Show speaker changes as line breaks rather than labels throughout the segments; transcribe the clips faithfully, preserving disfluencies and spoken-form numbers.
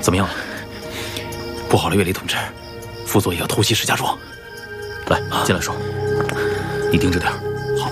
怎么样了？不好了，岳离同志，傅作义要偷袭石家庄。来，进来说。你盯着点。好。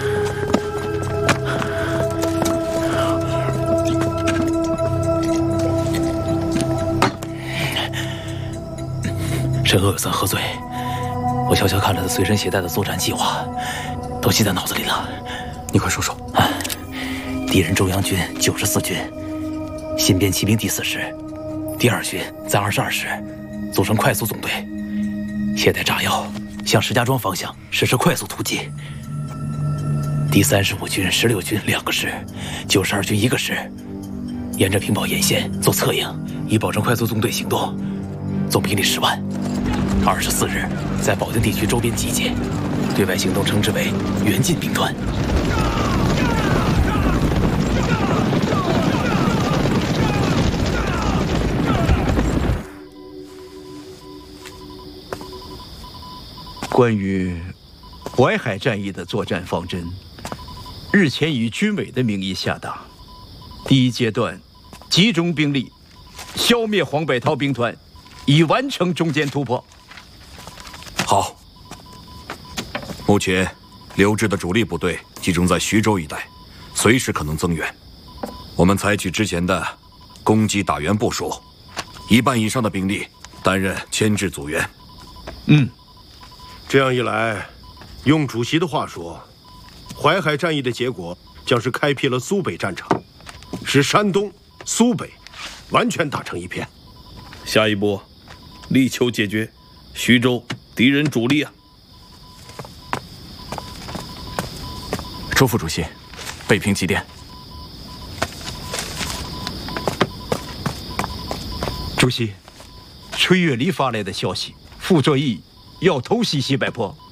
沈鄂有三喝醉，我悄悄看了他随身携带的作战计划，都记在脑子里了。你快说说。啊，敌人中央军九十四军，新编骑兵第四师，第二军在二十二师，组成快速总队，携带炸药向石家庄方向实施快速突击。第三十五军、十六军两个师，九十二军一个师，沿着平堡沿线做策应，以保证快速纵队行动。总兵力十万。二十四日在保定地区周边集结，对外行动称之为援晋兵团。
关于淮海战役的作战方针，日前以军委的名义下达。第一阶段，集中兵力，消灭黄百韬兵团，以完成中间突破。
好。目前，刘志的主力部队集中在徐州一带，随时可能增援。我们采取之前的攻击打援部署，一半以上的兵力担任牵制阻援。
嗯。
这样一来，用主席的话说，淮海战役的结果将是开辟了苏北战场，使山东、苏北完全打成一片。
下一步，力求解决徐州敌人主力啊！
周副主席，北平急电。
主席，崔月离发来的消息，傅作义要偷袭西柏坡。